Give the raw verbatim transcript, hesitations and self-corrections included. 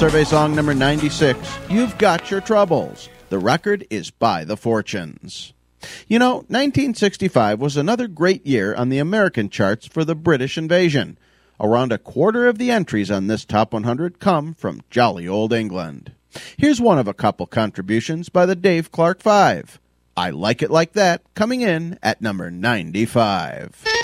survey song number ninety-six, You've Got Your Troubles. The record is by The Fortunes. You know, nineteen sixty-five was another great year on the American charts for the British invasion. Around a quarter of the entries on this Top one hundred come from jolly old England. Here's one of a couple contributions by the Dave Clark Five. I Like It Like That, coming in at number ninety-five.